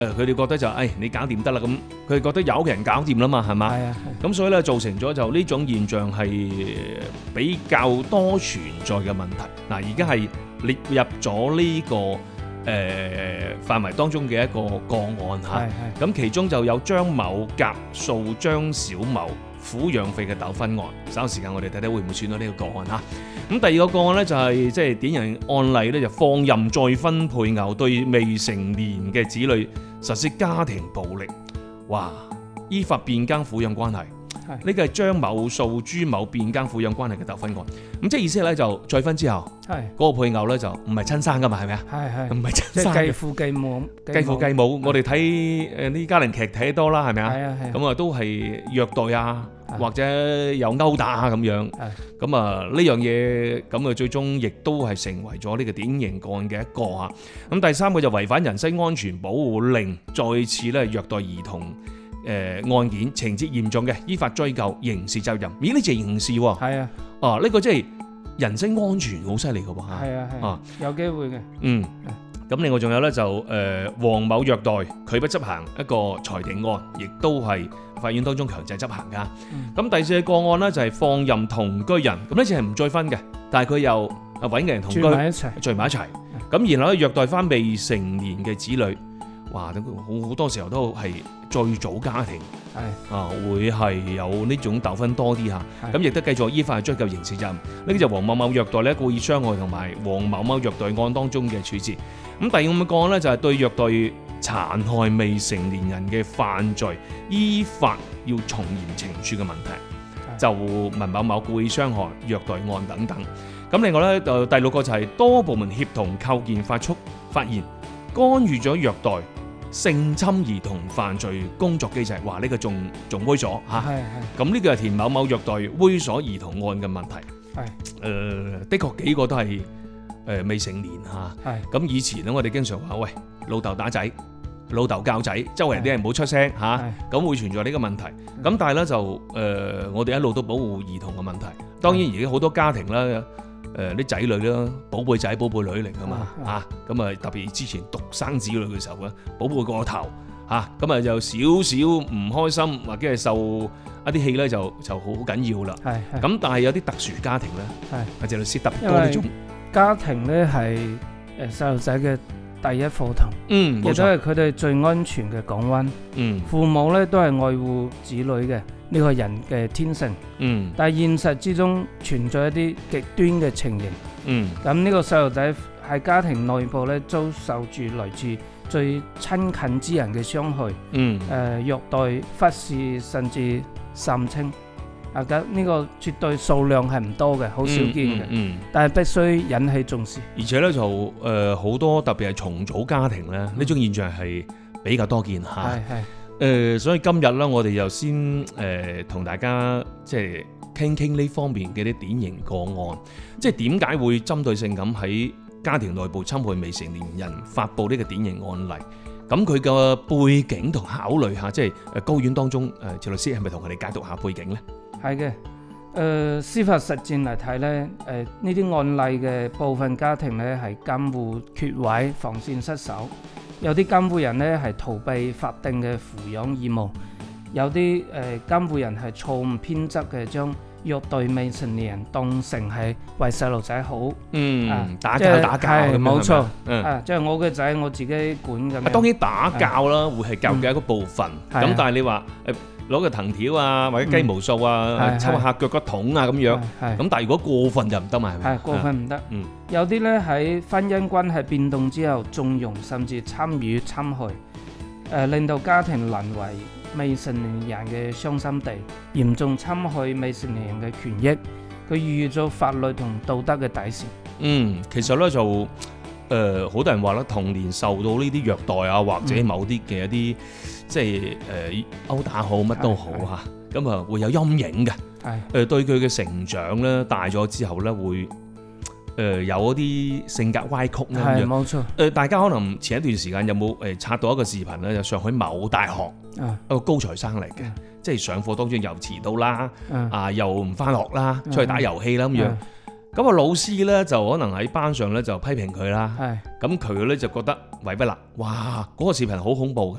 佢哋覺得就你搞掂得啦，咁佢哋覺得有人搞掂啦嘛，係嘛？ 係啊， 咁所以咧造成咗就呢種現象係比較多存在嘅問題。嗱，而家係列入咗呢個範圍當中嘅一個個案嚇。咁其中就有張某甲訴張小某撫養費嘅糾紛案。稍後時間我哋睇睇會唔會算到呢個個案嚇。咁第二個個案咧就係即係典型案例咧，就放任再婚配偶對未成年嘅子女實施家庭暴力，哇！依法變更撫養關係，呢個係張某訴朱某變更撫養關係嘅糾紛案。咁即係意思咧就再婚之後，嗰個配偶咧就唔係親生噶嘛，係咪啊？係唔係親生？ 即係繼父繼母。 繼父繼母，我哋睇呢家庭劇睇得多啦，係咪啊？ 係咁啊都係虐待啊，或者有毆打啊咁樣。咁啊呢樣嘢咁啊最終亦都係成為咗呢個典型個案嘅一個嚇。咁第三個就違反人身安全保護令，再次咧虐待兒童。案件情節嚴重嘅，依法追究刑事責任。咦？呢隻刑事喎？係啊。呢個即係人身安全好犀利嘅喎。 係啊，有機會嘅。 咁另外仲有咧就黃某虐待拒不執行一個裁定案，亦都係法院當中強制執行㗎。咁第四個案呢，就係放任同居人，咁呢次係唔再婚嘅，但係佢又揾嘅人同居，聚埋一齊。咁然後咧虐待翻未成年嘅子女。哇！好多時候都係最早家庭，會係有呢種糾紛多啲嚇。咁亦都繼續依法追究刑事責任。呢個就黃某某虐待咧故意傷害同埋黃某某虐待案當中嘅處置。咁第五個案咧就係對虐待殘害未成年人嘅犯罪，依法要從嚴懲處嘅問題，就文某某故意傷害、虐待案等等。咁另外咧就第六個就係多部門協同構建發現干預咗虐待性侵兒童犯罪工作機制。話呢個仲猥瑣嚇。咁呢個係田某某虐待猥瑣兒童案嘅問題。的確幾個都係未成年嚇。咁以前咧我哋經常話喂，老豆打仔，老豆教仔，周圍啲人唔好出聲嚇。咁會存在呢個問題。咁但係咧就我哋一路都保護兒童嘅問題。當然而家好多家庭啦。啲仔女啦，寶貝仔寶貝女嚟噶嘛咁啊特別之前獨生子女嘅時候咧，寶貝過頭咁啊就少少唔開心或者係受一啲氣咧就好緊要啦。咁但係有啲特殊家庭咧，阿謝律師特別多呢種家庭咧係細路仔嘅第一課堂，亦都係佢哋最安全嘅港灣。父母咧都係愛護子女嘅。呢個人嘅天性，但係現實之中存在一啲極端嘅情形。咁呢個細路仔喺家庭內部咧遭受住來自最親近之人嘅傷害，虐待、忽視甚至甚稱。咁呢個絕對數量係唔多嘅，好少見嘅。但係必須引起重視。而且咧就好多特別係重組家庭咧，呢種現象係比較多見嚇。所以今日咧，我哋就先同大家即係傾呢方面嘅啲典型個案，即係點解會針對性咁喺家庭內部侵害未成年人發布呢個典型案例？咁佢嘅背景同考慮下，即係高院當中謝律師係咪同佢哋解讀下背景呢？係嘅，司法實踐嚟睇咧，呢啲案例嘅部分家庭咧係監護缺位、防線失守。有啲監護人咧係逃避法定嘅撫養義務，有啲監護人係錯誤偏執嘅，將虐待未成年人當成係為細路仔好， 打交冇錯，即係我嘅仔我自己管咁。 當然打交啦，會係教嘅一個部分。咁但係你話攞個藤條啊，或者雞毛掃啊，抽下腳骨桶啊咁樣。咁但係如果過分就唔得嘛，係咪？ 過分唔得。有啲咧喺婚姻關係變動之後縱容甚至參與侵害，令到家庭淪為未成年人嘅傷心地，嚴重侵害未成年人嘅權益。佢逾越咗法律同道德嘅底線。 其實咧就好多人話啦，童年受到呢啲虐待啊，或者某啲嘅一啲即係毆打好乜都好嚇，咁啊會有陰影嘅。對佢嘅成長咧，大咗之後咧會有一啲性格歪曲咧。 係冇錯。 大家可能前一段時間有冇刷到一個視頻咧？就上海某大學一個高材生嚟嘅，即係上課當中又遲到啦，又唔翻學啦，出去打遊戲啦咁樣。 咁啊老師咧就可能喺班上咧就批評佢啦。 係。 咁佢咧就覺得為不啦，哇嗰個視頻好恐怖嘅，